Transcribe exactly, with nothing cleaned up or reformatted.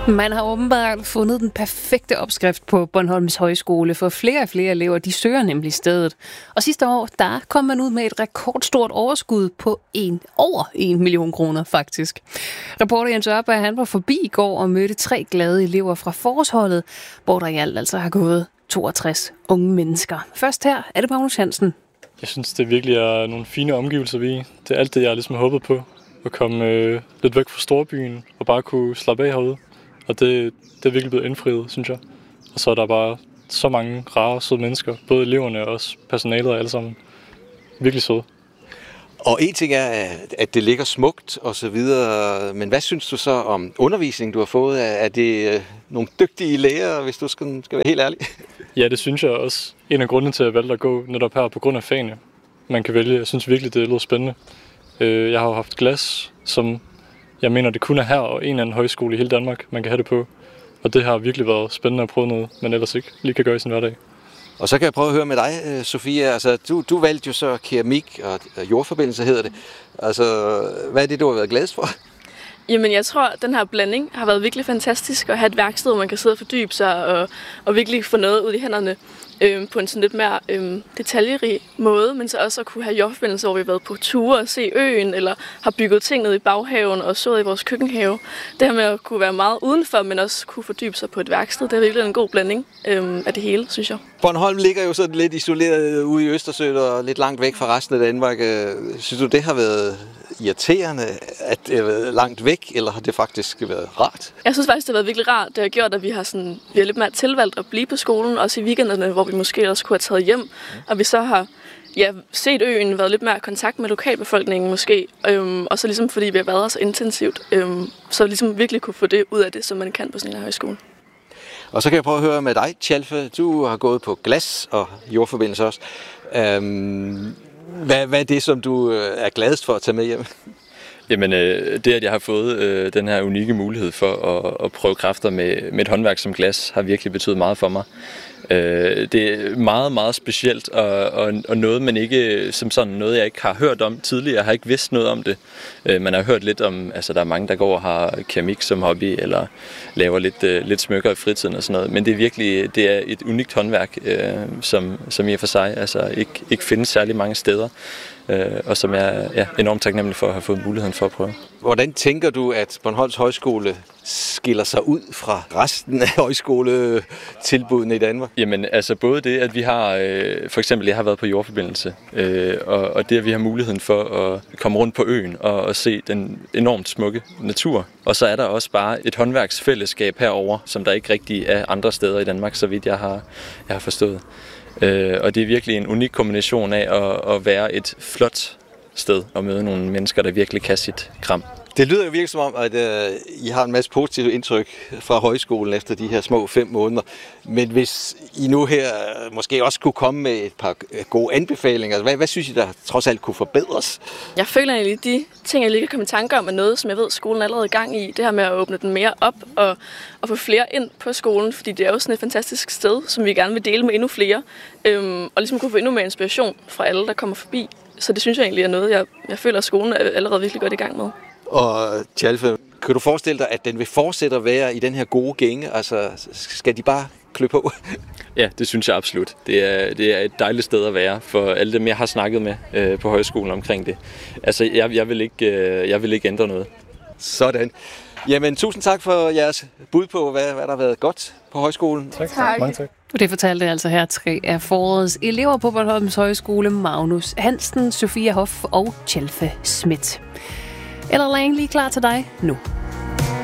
Man har åbenbart fundet den perfekte opskrift på Bornholms Højskole, for flere og flere elever, de søger nemlig stedet. Og sidste år, der kom man ud med et rekordstort overskud på en, over en million kroner faktisk. Reporter Jens Ørberg, han var forbi i går og mødte tre glade elever fra forårsholdet, hvor der i alt altså har gået toogtres unge mennesker. Først her er det Magnus Hansen. Jeg synes, det virkelig er nogle fine omgivelser, vi er. Det er alt det, jeg ligesom har håbet på. At komme øh, lidt væk fra storbyen og bare kunne slappe af herude. Og det, det er virkelig blevet indfriet, synes jeg. Og så er der bare så mange rare, søde mennesker. Både eleverne og også personalet og alle sammen. Virkelig søde. Og en ting er, at det ligger smukt og så videre. Men hvad synes du så om undervisningen, du har fået? Er det nogle dygtige lærere, hvis du skal, skal være helt ærlig? Ja, det synes jeg også. En af grundene til, at jeg valgte at gå netop her på grund af fagene. Man kan vælge. Jeg synes virkelig, det lyder spændende. Jeg har jo haft glas, som jeg mener, det kun er her og en eller anden højskole i hele Danmark, man kan have det på. Og det har virkelig været spændende at prøve noget, man ellers ikke lige kan gøre i sin hverdag. Og så kan jeg prøve at høre med dig, Sofia. Altså, du, du valgte jo så keramik og jordforbindelse, hedder det. Altså, hvad er det, du har været gladest for? Jamen, jeg tror, at den her blanding har været virkelig fantastisk. At have et værksted, hvor man kan sidde og fordybe sig og, og virkelig få noget ud i hænderne øh, på en sådan lidt mere øh, detaljerig måde. Men så også at kunne have jordforbindelse, hvor vi har været på ture og se øen, eller har bygget ting ned i baghaven og sået i vores køkkenhave. Det her med at kunne være meget udenfor, men også kunne fordybe sig på et værksted, det er virkelig en god blanding øh, af det hele, synes jeg. Bornholm ligger jo sådan lidt isoleret ude i Østersøen og lidt langt væk fra resten af Danmark. Synes du, det har været irriterende, at det har været langt væk, eller har det faktisk været rart? Jeg synes faktisk, det har været virkelig rart. Det har gjort, at vi har, sådan, vi har lidt mere tilvalgt at blive på skolen, også i weekenderne, hvor vi måske også kunne have taget hjem. Og vi så har ja, set øen, været lidt mere i kontakt med lokalbefolkningen måske. Øhm, og så ligesom fordi vi har været her så intensivt, øhm, så ligesom virkelig kunne få det ud af det, som man kan på sådan en højskole. Og så kan jeg prøve at høre med dig, Tjalfe. Du har gået på glas og jordforbindelse også. Øhm, hvad, hvad er det, som du er gladest for at tage med hjem? Jamen, øh, det at jeg har fået øh, den her unikke mulighed for at, at prøve kræfter med, med et håndværk som glas, har virkelig betydet meget for mig. Øh, det er meget, meget specielt, og, og, og noget, man ikke, som sådan noget, jeg ikke har hørt om tidligere. Jeg har ikke vidst noget om det. Øh, man har hørt lidt om, altså der er mange, der går og har keramik som hobby, eller laver lidt, øh, lidt smykker i fritiden og sådan noget. Men det er virkelig, det er et unikt håndværk, øh, som, som i og for sig altså ikke, ikke findes særlig mange steder. Og som jeg er ja, enormt taknemmelig for at have fået muligheden for at prøve. Hvordan tænker du, at Bornholms Højskole skiller sig ud fra resten af højskoletilbudene i Danmark? Jamen, altså både det, at vi har, øh, for eksempel, jeg har været på jordforbindelse, øh, og, og det, at vi har muligheden for at komme rundt på øen og, og se den enormt smukke natur. Og så er der også bare et håndværksfællesskab herover, som der ikke rigtig er andre steder i Danmark, så vidt jeg har, jeg har forstået. Øh, og det er virkelig en unik kombination af at, at være et flot sted og møde nogle mennesker, der virkelig kan sit kram. Det lyder jo virkelig som om, at øh, I har en masse positive indtryk fra højskolen efter de her små fem måneder. Men hvis I nu her måske også kunne komme med et par gode anbefalinger, hvad, hvad synes I, der trods alt kunne forbedres? Jeg føler egentlig, at de ting, jeg lige kan komme i tanke om, er noget, som jeg ved, skolen er allerede i gang i. Det her med at åbne den mere op og, og få flere ind på skolen, fordi det er jo sådan et fantastisk sted, som vi gerne vil dele med endnu flere. Øhm, og ligesom kunne få endnu mere inspiration fra alle, der kommer forbi. Så det synes jeg egentlig er noget, jeg, jeg føler, at skolen er allerede virkelig godt i gang med. Og Tjalfe, kan du forestille dig, at den vil fortsætte at være i den her gode gænge? Altså, skal de bare klø på? Ja, det synes jeg absolut. Det er, det er et dejligt sted at være for alle dem, jeg har snakket med øh, på højskolen omkring det. Altså, jeg, jeg, vil ikke, øh, jeg vil ikke ændre noget. Sådan. Jamen, tusind tak for jeres bud på, hvad, hvad der har været godt på højskolen. Tak. tak. Mange tak. Og det fortalte altså her tre af forårets elever på Bornholms Højskole, Magnus Hansen, Sofia Hoff og Tjalfe Schmidt. Eller er lige klar til dig nu?